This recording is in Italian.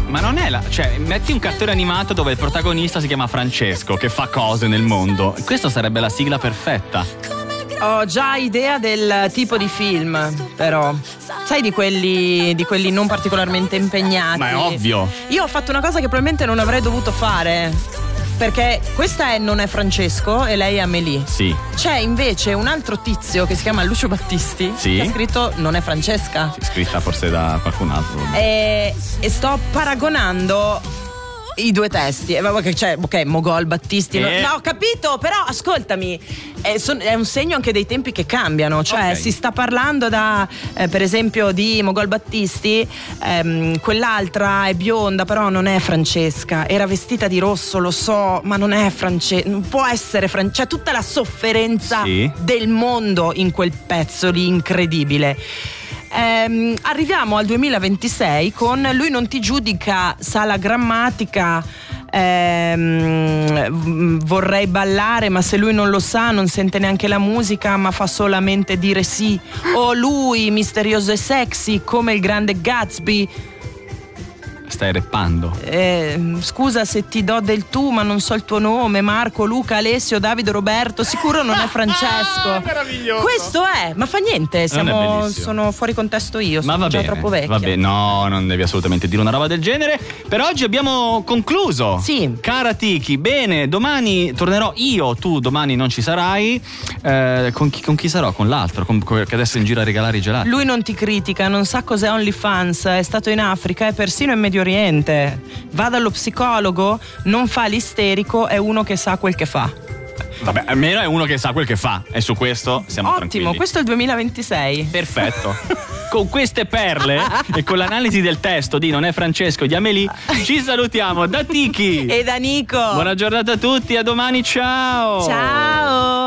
Ma non è cioè, metti un cartone animato dove il protagonista si chiama Francesco, che fa cose nel mondo. Questa sarebbe la sigla perfetta. Ho già idea del tipo di film, però. Sai, di quelli non particolarmente impegnati. Ma è ovvio. Io ho fatto una cosa che probabilmente non avrei dovuto fare, perché questa non è Francesco e lei è Amélie. Sì. C'è invece un altro tizio che si chiama Lucio Battisti, sì, che ha scritto Non è Francesca. Scritta forse da qualcun altro. E sto paragonando i due testi. Ok, Mogol, Battisti. No, ho capito, però ascoltami, è un segno anche dei tempi che cambiano. Cioè, okay, si sta parlando per esempio di Mogol Battisti, quell'altra è bionda, però non è Francesca. Era vestita di rosso, lo so, ma non è Francesca. Non può essere Francesca. C'è tutta la sofferenza del mondo in quel pezzo lì incredibile. Arriviamo al 2026 con Lui non ti giudica, sa la grammatica, vorrei ballare ma se lui non lo sa non sente neanche la musica ma fa solamente dire sì, o lui misterioso e sexy come il grande Gatsby. Stai rappando. Scusa se ti do del tu ma non so il tuo nome, Marco, Luca, Alessio, Davide, Roberto, sicuro non è Francesco. Meraviglioso. Questo è, ma fa niente, sono fuori contesto io, sono già troppo vecchia. Vabbè, no, non devi assolutamente dire una roba del genere. Per oggi abbiamo concluso. Sì. Cara Tiki, bene, domani tornerò io, tu domani non ci sarai. Con chi sarò? Con l'altro, che adesso è in giro a regalare i gelati. Lui non ti critica, non sa cos'è OnlyFans, è stato in Africa e persino in Medio Oriente. Va dallo psicologo, non fa l'isterico, è uno che sa quel che fa. Vabbè, almeno è uno che sa quel che fa, e su questo siamo tranquilli. Ottimo, questo è il 2026. Perfetto. Con queste perle e con l'analisi del testo di Non è Francesco di Amélie ci salutiamo da Tiki e da Nico. Buona giornata a tutti, a domani, ciao. Ciao.